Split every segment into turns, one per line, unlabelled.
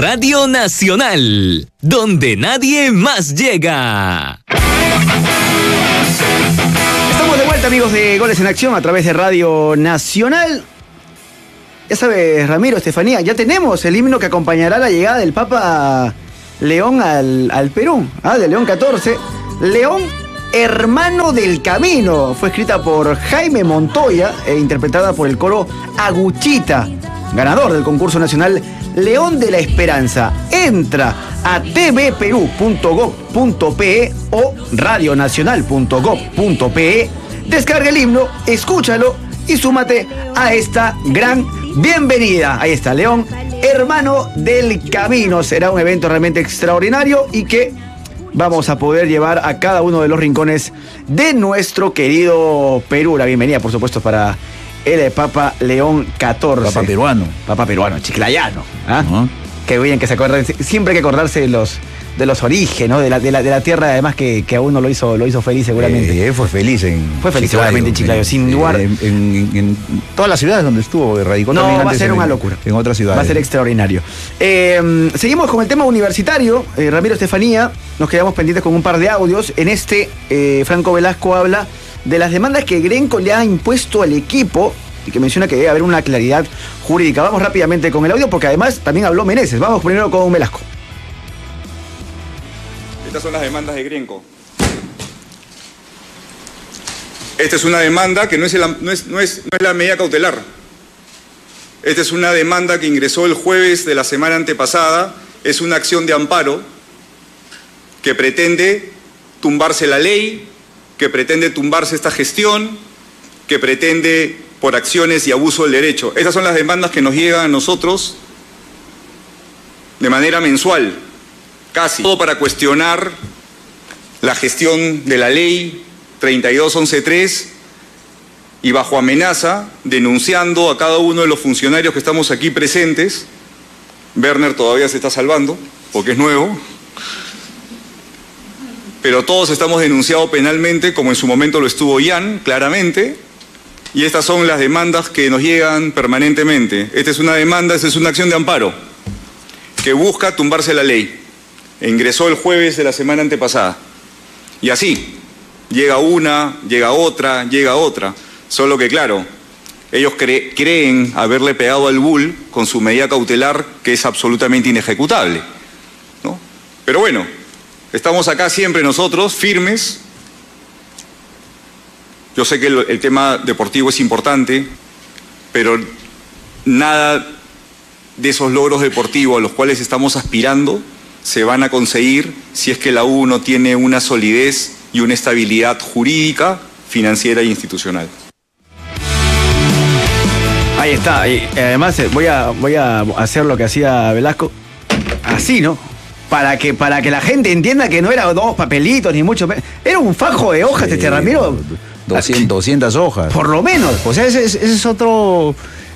Radio Nacional, donde nadie más llega.
Estamos de vuelta, amigos de Goles en Acción, a través de Radio Nacional. Ya sabes, Ramiro, Estefanía, ya tenemos el himno que acompañará la llegada del Papa León al Perú, de León XIV. León, hermano del camino. Fue escrita por Jaime Montoya e interpretada por el coro Aguchita, ganador del concurso nacional León de la Esperanza. Entra a tvperú.gov.pe o radionacional.gov.pe, descarga el himno, escúchalo y súmate a esta gran bienvenida. Ahí está, León, hermano del camino. Será un evento realmente extraordinario y que vamos a poder llevar a cada uno de los rincones de nuestro querido Perú. La bienvenida, por supuesto, para el Papa León XIV.
Papa peruano.
Papa peruano, chiclayano. Qué bien que se acuerdan. Siempre hay que acordarse de los orígenes, ¿no? de la tierra, además, que a uno lo hizo feliz seguramente.
Fue feliz
seguramente en Chiclayo, sin lugar.
En todas las ciudades donde estuvo, radicó
no,
también.
Va a ser una locura.
En otras ciudades.
Va a ser extraordinario. Seguimos con el tema universitario. Ramiro, Estefanía, nos quedamos pendientes con un par de audios. En Franco Velasco habla de las demandas que Grenco le ha impuesto al equipo y que menciona que debe haber una claridad jurídica. Vamos rápidamente con el audio porque además también habló Meneses. Vamos primero con Velasco.
Estas son las demandas de Grenco. Esta es una demanda que no es la medida cautelar. Esta es una demanda que ingresó el jueves de la semana antepasada. Es una acción de amparo que pretende tumbarse la ley, que pretende tumbarse esta gestión, que pretende por acciones y abuso del derecho. Estas son las demandas que nos llegan a nosotros de manera mensual. Casi. Todo para cuestionar la gestión de la ley 32.11.3 y bajo amenaza, denunciando a cada uno de los funcionarios que estamos aquí presentes. Werner todavía se está salvando, porque es nuevo. Pero todos estamos denunciados penalmente, como en su momento lo estuvo Ian, claramente. Y estas son las demandas que nos llegan permanentemente. Esta es una demanda, esta es una acción de amparo que busca tumbarse la ley. Ingresó el jueves de la semana antepasada. Y así, llega una, llega otra, llega otra. Solo que, claro, ellos creen haberle pegado al bull con su medida cautelar, que es absolutamente inejecutable, ¿no? Pero bueno, estamos acá siempre nosotros, firmes. Yo sé que el tema deportivo es importante, pero nada de esos logros deportivos a los cuales estamos aspirando se van a conseguir si es que la U no tiene una solidez y una estabilidad jurídica, financiera e institucional.
Ahí está. Y además voy a hacer lo que hacía Velasco. Así, ¿no? Para que la gente entienda que no era dos papelitos ni mucho. Era un fajo de hojas, Ramiro.
200 hojas.
Por lo menos.
O sea, ese es otro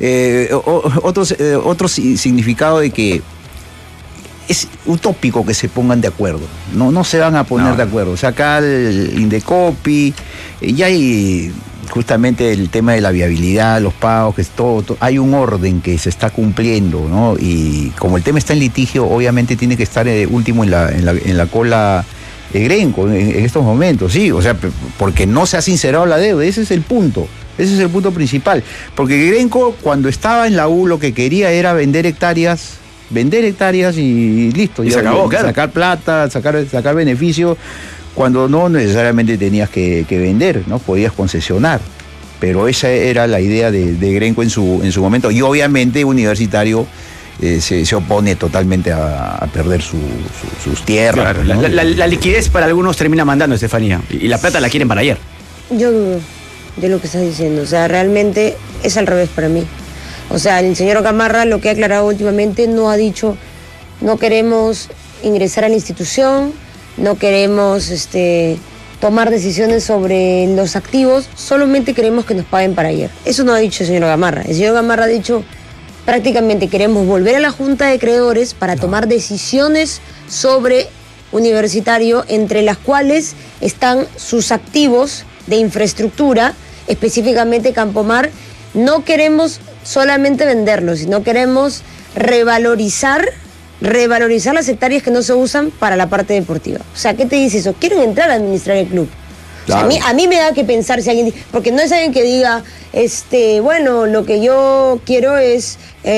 significado de que es utópico que se pongan de acuerdo. No se van a poner de acuerdo. O sea, acá el Indecopi, ya hay justamente el tema de la viabilidad, los pagos, que es todo, hay un orden que se está cumpliendo, ¿no? Y como el tema está en litigio, obviamente tiene que estar último en la cola de Grenco en estos momentos, sí, o sea, porque no se ha sincerado la deuda, ese es el punto principal, porque Grenco cuando estaba en la U lo que quería era vender hectáreas y listo,
y se acabó, claro.
Sacar plata, sacar beneficio, cuando no necesariamente tenías que vender, ¿no? Podías concesionar, pero esa era la idea de Grenco en su momento, y obviamente Universitario se opone totalmente a perder sus tierras.
Claro, ¿no? La liquidez para algunos termina mandando, Estefanía, y la plata la quieren para ayer.
Yo dudo de lo que estás diciendo, o sea, realmente es al revés para mí. O sea, el señor Gamarra lo que ha aclarado últimamente no ha dicho, no queremos ingresar a la institución, no queremos tomar decisiones sobre los activos, solamente queremos que nos paguen para ayer. Eso no ha dicho el señor Gamarra. El señor Gamarra ha dicho, prácticamente queremos volver a la Junta de Creadores para tomar decisiones sobre Universitario, entre las cuales están sus activos de infraestructura, específicamente Campomar. No queremos solamente venderlo, sino queremos revalorizar revalorizar las hectáreas que no se usan para la parte deportiva. O sea, ¿qué te dice eso? Quieren entrar a administrar el club.
Claro.
O sea, a mí me da que pensar si alguien... Porque no es alguien que diga, bueno, lo que yo quiero es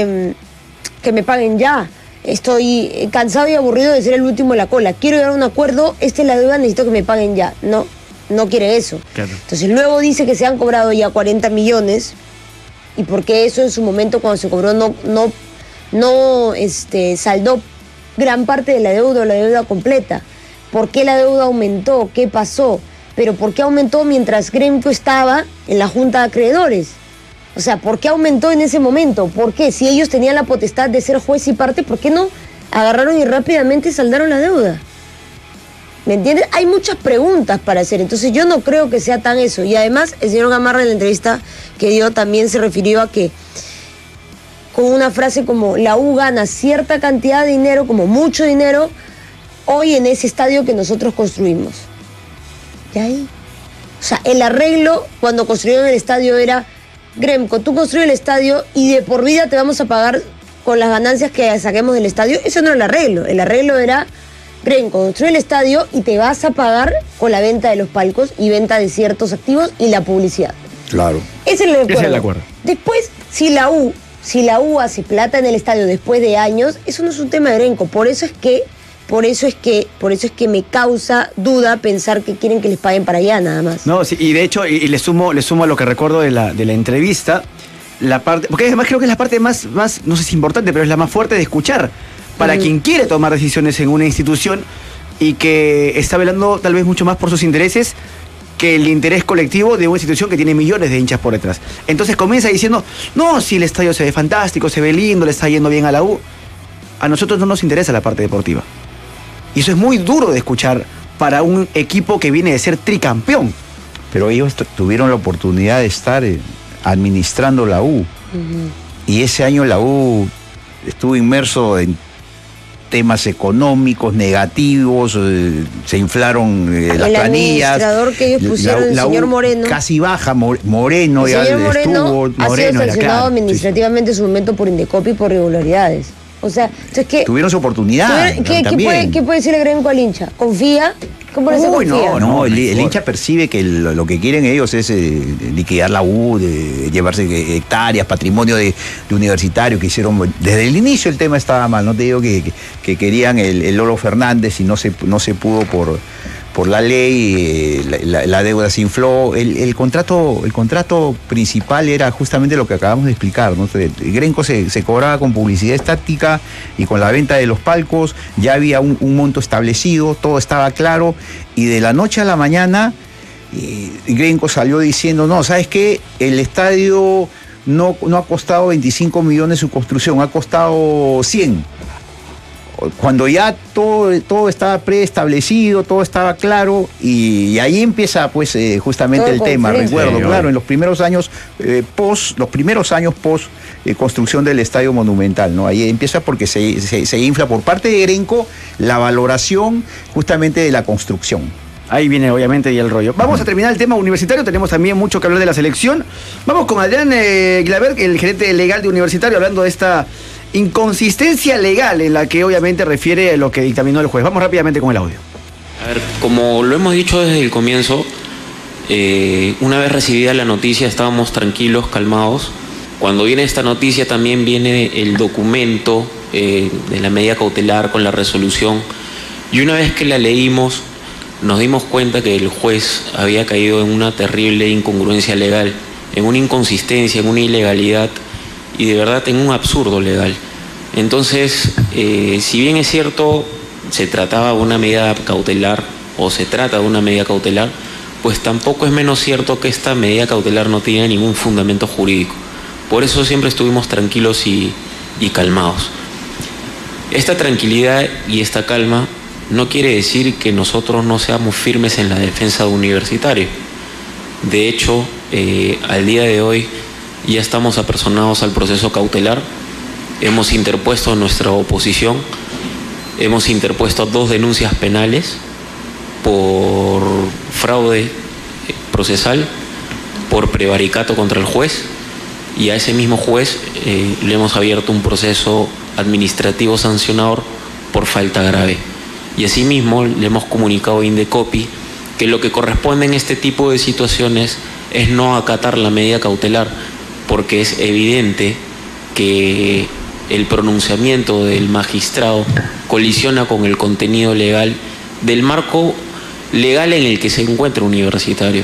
que me paguen ya. Estoy cansado y aburrido de ser el último de la cola. Quiero llegar a un acuerdo, esta es la deuda, necesito que me paguen ya. No quiere eso.
Claro.
Entonces luego dice que se han cobrado ya 40 millones y porque eso en su momento cuando se cobró no saldó gran parte de la deuda o la deuda completa. ¿Por qué la deuda aumentó? ¿Qué pasó? Pero ¿por qué aumentó mientras Gremco estaba en la Junta de Acreedores? O sea, ¿por qué aumentó en ese momento? ¿Por qué? Si ellos tenían la potestad de ser juez y parte, ¿por qué no agarraron y rápidamente saldaron la deuda? ¿Me entiendes? Hay muchas preguntas para hacer, entonces yo no creo que sea tan eso. Y además, el señor Gamarra en la entrevista que dio también se refirió a que con una frase como la U gana cierta cantidad de dinero, como mucho dinero, hoy en ese estadio que nosotros construimos. ¿Y ahí? O sea, el arreglo cuando construyeron el estadio era, Gremco, tú construyes el estadio y de por vida te vamos a pagar con las ganancias que saquemos del estadio. Eso no era el arreglo era, Gremco, construye el estadio y te vas a pagar con la venta de los palcos y venta de ciertos activos y la publicidad.
Claro.
Ese es el acuerdo.
acuerdo.
Después, si la U hace plata en el estadio después de años, eso no es un tema de Gremco. Por eso es que me causa duda pensar que quieren que les paguen para allá nada más.
No, sí, y de hecho, y le sumo a lo que recuerdo de la entrevista, la parte, porque además creo que es la parte más, no sé si importante, pero es la más fuerte de escuchar para quien quiere tomar decisiones en una institución y que está velando tal vez mucho más por sus intereses que el interés colectivo de una institución que tiene millones de hinchas por detrás. Entonces comienza diciendo, no, si el estadio se ve fantástico, se ve lindo, le está yendo bien a la U, a nosotros no nos interesa la parte deportiva. Y eso es muy duro de escuchar para un equipo que viene de ser tricampeón.
Pero ellos tuvieron la oportunidad de estar administrando la U. Y ese año la U estuvo inmerso en temas económicos negativos, se inflaron las planillas.
El administrador que ellos pusieron, el señor Moreno.
Casi baja, Moreno.
El señor Moreno ha sido sancionado
claro,
administrativamente en su momento por Indecopi y por irregularidades. O sea, entonces ¿qué?
Tuvieron su oportunidad.
¿Qué puede decir el Gremco al hincha? ¿Confía? ¿Cómo le se confía?
No, el hincha percibe que lo que quieren ellos es liquidar la U, de llevarse hectáreas, patrimonio de universitario que hicieron. Desde el inicio el tema estaba mal, no te digo que querían el Lolo Fernández y no se pudo por la ley, la deuda se infló. El contrato principal era justamente lo que acabamos de explicar, ¿no? El Gremco se cobraba con publicidad estática y con la venta de los palcos, ya había un monto establecido, todo estaba claro, y de la noche a la mañana Gremco salió diciendo, no, ¿sabes qué? El estadio no ha costado 25 millones su construcción, ha costado 100. Cuando ya todo estaba preestablecido, todo estaba claro, y ahí empieza pues justamente todo el tema. Recuerdo, claro, en los primeros años post construcción del Estadio Monumental, ¿no? Ahí empieza porque se infla por parte de Gremco la valoración justamente de la construcción.
Ahí viene obviamente y el rollo. Vamos a terminar el tema universitario, tenemos también mucho que hablar de la selección. Vamos con Adrián Glaber, el gerente legal de Universitario, hablando de esta inconsistencia legal en la que obviamente refiere lo que dictaminó el juez. Vamos rápidamente con el audio.
A ver, como lo hemos dicho desde el comienzo, una vez recibida la noticia estábamos tranquilos, calmados. Cuando viene esta noticia también viene el documento de la medida cautelar con la resolución, y una vez que la leímos nos dimos cuenta que el juez había caído en una terrible incongruencia legal, en una inconsistencia, en una ilegalidad y de verdad en un absurdo legal. Entonces, si bien es cierto, se trataba de una medida cautelar o se trata de una medida cautelar, pues tampoco es menos cierto que esta medida cautelar no tiene ningún fundamento jurídico. Por eso siempre estuvimos tranquilos y calmados. Esta tranquilidad y esta calma no quiere decir que nosotros no seamos firmes en la defensa de Universitario. De hecho, al día de hoy ya estamos apersonados al proceso cautelar, hemos interpuesto nuestra oposición, hemos interpuesto 2 denuncias penales por fraude procesal, por prevaricato contra el juez, y a ese mismo juez le hemos abierto un proceso administrativo sancionador por falta grave. Y asimismo le hemos comunicado a Indecopi que lo que corresponde en este tipo de situaciones es no acatar la medida cautelar, porque es evidente que el pronunciamiento del magistrado colisiona con el contenido legal del marco legal en el que se encuentra universitario.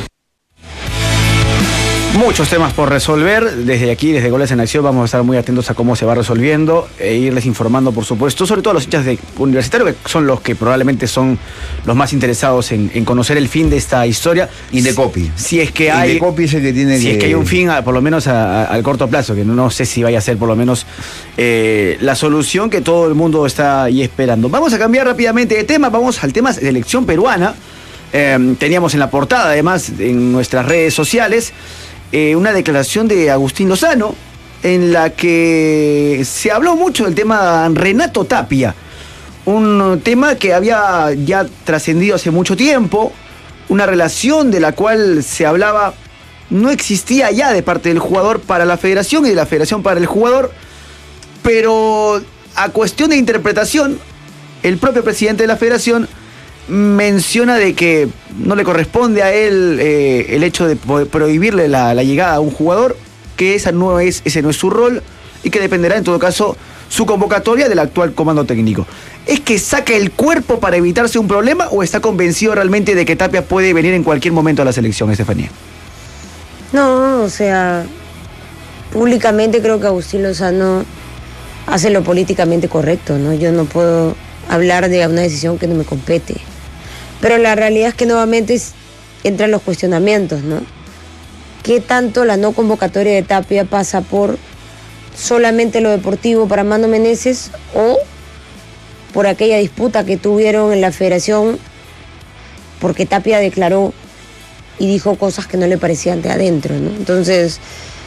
Muchos temas por resolver. Desde aquí, desde Goles en Acción, vamos a estar muy atentos a cómo se va resolviendo e irles informando, por supuesto, sobre todo a los hinchas de Universitario, que son los que probablemente son los más interesados en conocer el fin de esta historia.
Indecopi.
Si es que hay.
Indecopi es el que tiene
si es que hay un fin, por lo menos al corto plazo, que no sé si vaya a ser por lo menos la solución que todo el mundo está ahí esperando. Vamos a cambiar rápidamente de tema. Vamos al tema de selección peruana. Teníamos en la portada, además, en nuestras redes sociales, una declaración de Agustín Lozano en la que se habló mucho del tema Renato Tapia, un tema que había ya trascendido hace mucho tiempo, una relación de la cual se hablaba no existía ya de parte del jugador para la federación y de la federación para el jugador, pero a cuestión de interpretación, el propio presidente de la federación menciona de que no le corresponde a él el hecho de prohibirle la llegada a un jugador, que ese no es su rol y que dependerá en todo caso su convocatoria del actual comando técnico. ¿Es que saca el cuerpo para evitarse un problema o está convencido realmente de que Tapia puede venir en cualquier momento a la selección, Estefanía?
No, o sea, públicamente creo que Agustín Lozano hace lo políticamente correcto, ¿no? Yo no puedo hablar de una decisión que no me compete. Pero la realidad es que nuevamente entran los cuestionamientos, ¿no? ¿Qué tanto la no convocatoria de Tapia pasa por solamente lo deportivo para Mano Menezes o por aquella disputa que tuvieron en la federación porque Tapia declaró y dijo cosas que no le parecían de adentro, ¿no? Entonces,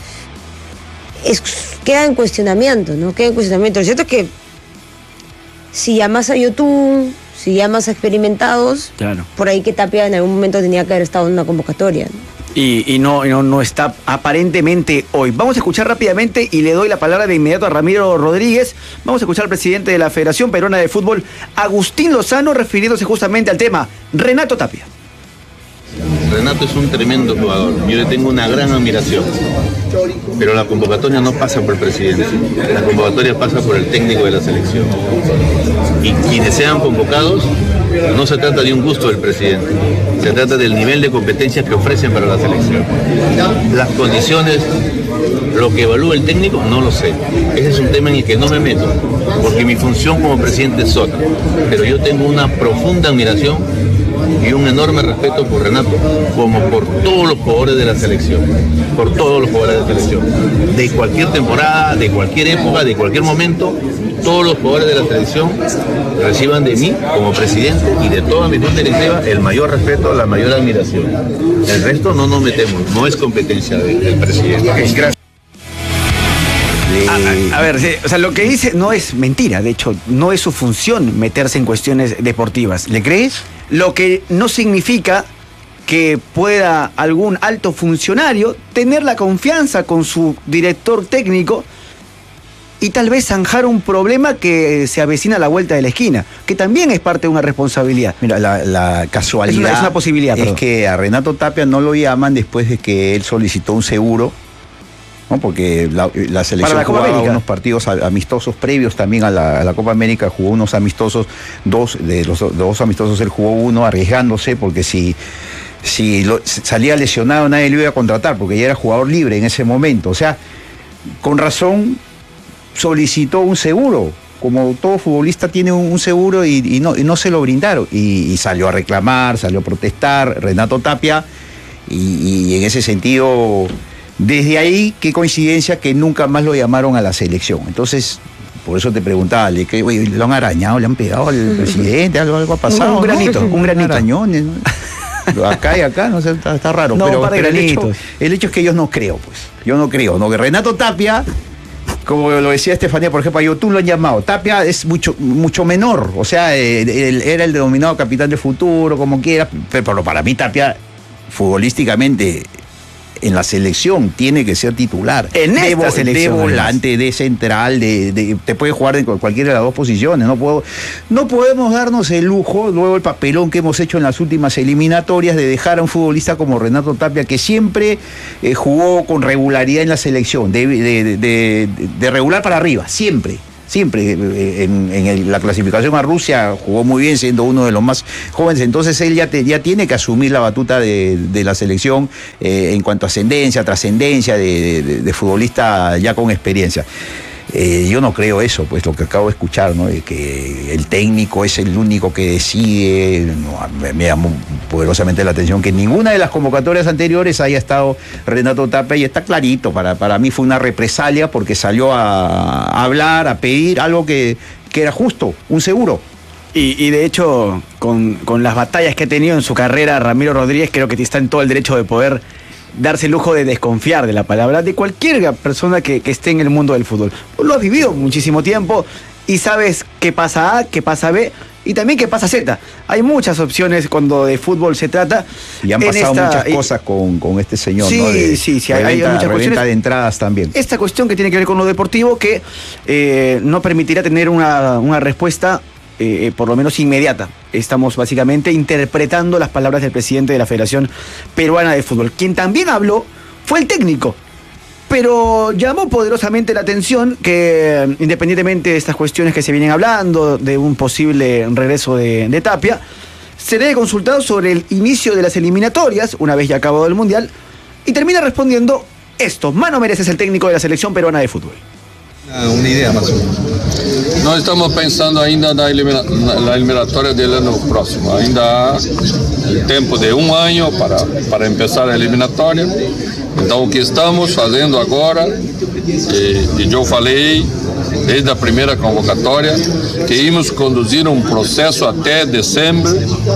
queda en cuestionamiento, ¿no? Queda en cuestionamiento. Lo cierto es que si llamas a YouTube, si llamas a experimentados,
claro,
por ahí que Tapia en algún momento tenía que haber estado en una convocatoria, ¿no?
Y no está aparentemente hoy. Vamos a escuchar rápidamente y le doy la palabra de inmediato a Ramiro Rodríguez. Vamos a escuchar al presidente de la Federación Peruana de Fútbol, Agustín Lozano, refiriéndose justamente al tema Renato Tapia.
Renato es un tremendo jugador, yo le tengo una gran admiración, pero la convocatoria no pasa por el presidente, la convocatoria pasa por el técnico de la selección. Y quienes sean convocados, no se trata de un gusto del presidente, se trata del nivel de competencia que ofrecen para la selección. Las condiciones, lo que evalúa el técnico, no lo sé. Ese es un tema en el que no me meto, porque mi función como presidente es otra, pero yo tengo una profunda admiración y un enorme respeto por Renato, como por todos los jugadores de la selección, por todos los jugadores de la selección, de cualquier temporada, de cualquier época, de cualquier momento. Todos los jugadores de la selección reciban de mí como presidente y de toda mi junta directiva el mayor respeto, la mayor admiración. El resto no nos metemos, no es competencia del presidente. Gracias.
A ver, o sea, lo que dice no es mentira, de hecho, no es su función meterse en cuestiones deportivas.
¿Le crees?
Lo que no significa que pueda algún alto funcionario tener la confianza con su director técnico y tal vez zanjar un problema que se avecina a la vuelta de la esquina, que también es parte de una responsabilidad.
Mira, la casualidad
es una posibilidad,
es que a Renato Tapia no lo llaman después de que él solicitó un seguro, ¿no? Porque la selección jugaba unos partidos amistosos previos también a la Copa América, jugó unos amistosos, dos amistosos él jugó uno arriesgándose, porque si salía lesionado nadie lo iba a contratar, porque ya era jugador libre en ese momento. O sea, con razón solicitó un seguro, como todo futbolista tiene un seguro y no se lo brindaron, y salió a reclamar, salió a protestar Renato Tapia, y en ese sentido, desde ahí, qué coincidencia que nunca más lo llamaron a la selección. Entonces, por eso te preguntaba, ¿lo han arañado, le han pegado al presidente, algo ha pasado?
Un granito.
Arañones, ¿no? Acá y acá, no sé, está raro.
No,
pero
el hecho
es que yo no creo, pues. Yo no creo, que Renato Tapia, como lo decía Estefanía, por ejemplo, a YouTube lo han llamado. Tapia es mucho menor, o sea, él era el denominado capitán del futuro, como quiera, pero para mí Tapia, futbolísticamente, en la selección tiene que ser titular.
En esta selección,
de volante, de central, te puede jugar en cualquiera de las dos posiciones. No podemos darnos el lujo, luego el papelón que hemos hecho en las últimas eliminatorias, de dejar a un futbolista como Renato Tapia, que siempre jugó con regularidad en la selección, de regular para arriba, siempre. En la clasificación a Rusia jugó muy bien, siendo uno de los más jóvenes. Entonces él ya tiene que asumir la batuta de la selección en cuanto a ascendencia, trascendencia de futbolista ya con experiencia. Yo no creo eso, pues lo que acabo de escuchar, ¿no? De que el técnico es el único que decide. No, me llamó poderosamente la atención que en ninguna de las convocatorias anteriores haya estado Renato Tapia, y está clarito, para mí fue una represalia porque salió a hablar, a pedir algo que era justo, un seguro.
Y de hecho, con las batallas que ha tenido en su carrera Ramiro Rodríguez, creo que está en todo el derecho de poder darse el lujo de desconfiar de la palabra de cualquier persona que esté en el mundo del fútbol. Lo has vivido muchísimo tiempo y sabes qué pasa A, qué pasa B y también qué pasa Z. Hay muchas opciones cuando de fútbol se trata.
Y han pasado muchas cosas con este señor,
sí,
¿no?
Hay muchas cuestiones
de entradas también.
Esta cuestión que tiene que ver con lo deportivo, que no permitirá tener una respuesta por lo menos inmediata. Estamos básicamente interpretando las palabras del presidente de la Federación Peruana de Fútbol. Quien también habló fue el técnico, pero llamó poderosamente la atención que, independientemente de estas cuestiones que se vienen hablando, de un posible regreso de Tapia, se debe consultar sobre el inicio de las eliminatorias, una vez ya acabado el Mundial, y termina respondiendo esto. Mano Menezes es el técnico de la Selección Peruana de Fútbol.
Una idea más o menos. Nós estamos pensando ainda na eliminatória do ano próximo. Ainda há tempo de um ano para começar a eliminatória. Então o que estamos fazendo agora, e eu falei desde a primeira convocatória, que íamos conduzir um processo até dezembro,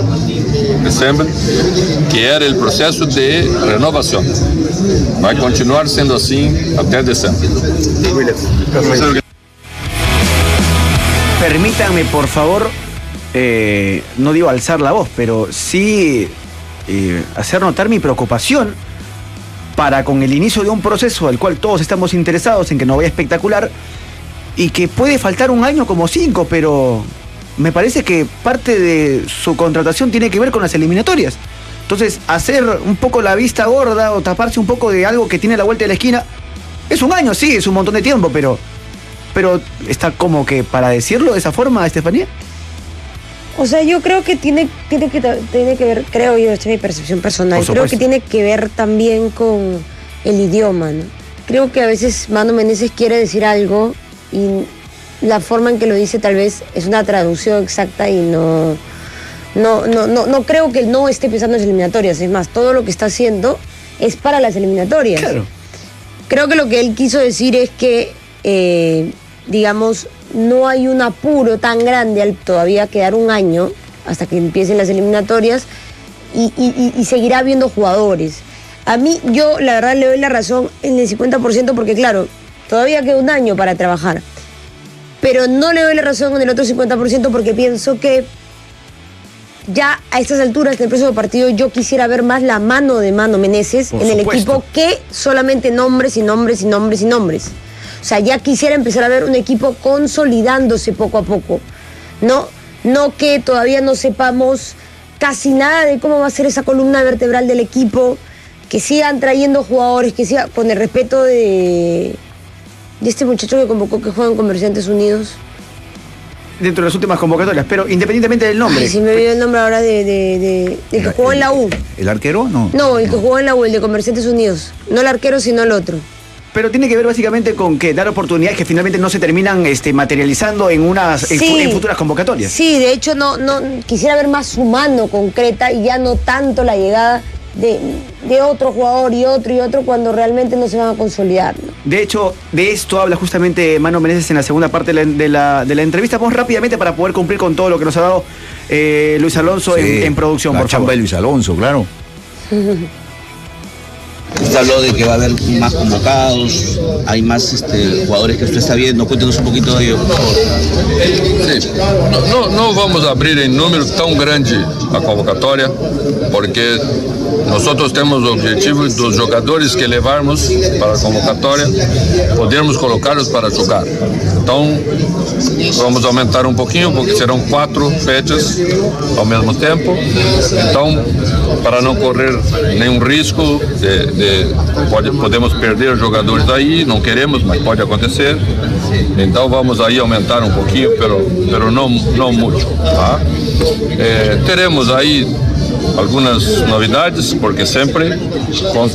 que era o processo de renovação. Vai continuar sendo assim até dezembro.
Permítanme, por favor, no digo alzar la voz, pero sí hacer notar mi preocupación para con el inicio de un proceso al cual todos estamos interesados en que no vaya espectacular y que puede faltar un año como 5, pero me parece que parte de su contratación tiene que ver con las eliminatorias. Entonces, hacer un poco la vista gorda o taparse un poco de algo que tiene la vuelta de la esquina, es un año, sí, es un montón de tiempo, pero está como que para decirlo de esa forma, Estefanía.
O sea, yo creo que tiene que ver, creo yo, esta es mi percepción personal, creo que tiene que ver también con el idioma, ¿no? Creo que a veces Mano Menezes quiere decir algo y la forma en que lo dice tal vez es una traducción exacta y no creo que él no esté pensando en las eliminatorias. Es más, todo lo que está haciendo es para las eliminatorias. Claro. Creo que lo que él quiso decir es que, digamos, no hay un apuro tan grande al todavía quedar un año hasta que empiecen las eliminatorias y seguirá habiendo jugadores. A mí, yo la verdad le doy la razón en el 50% porque, claro, todavía queda un año para trabajar. Pero no le doy la razón en el otro 50% porque pienso que ya a estas alturas del próximo partido yo quisiera ver más la mano de Mano Menezes en el equipo que solamente nombres y nombres y nombres y nombres. O sea, ya quisiera empezar a ver un equipo consolidándose poco a poco. No que todavía no sepamos casi nada de cómo va a ser esa columna vertebral del equipo, que sigan trayendo jugadores, que siga con el respeto de este muchacho que convocó que juega en Comerciantes Unidos.
Dentro de las últimas convocatorias, pero independientemente del nombre.
Ay, sí me olvidó el nombre ahora de que jugó en la U.
¿El arquero?
No, el que jugó en la U, el de Comerciantes Unidos. No el arquero, sino el otro.
Pero tiene que ver básicamente con que dar oportunidades que finalmente no se terminan materializando en futuras convocatorias.
Sí, de hecho no quisiera ver más su mano concreta y ya no tanto la llegada de otro jugador y otro cuando realmente no se van a consolidar, ¿no?
De hecho, de esto habla justamente Mano Menezes en la segunda parte de la entrevista. Vamos rápidamente para poder cumplir con todo lo que nos ha dado Luis Alonso en producción, por favor. La chamba
de Luis Alonso, claro.
Usted habló de que va a haber más convocados, hay más jugadores que usted está viendo. Cuéntenos un poquito de ello, por favor.
Sí, não vamos abrir em número tão grande a convocatória, porque nós temos o objetivo dos jogadores que levarmos para a convocatória, podermos colocá-los para jogar. Então, vamos aumentar um pouquinho, porque serão 4 fechas ao mesmo tempo. Então, para não correr nenhum risco, podemos perder jogadores aí, não queremos, mas pode acontecer. Então, vamos aí aumentar um pouquinho, pero não muito. Tá? Teremos aí algumas novidades, porque sempre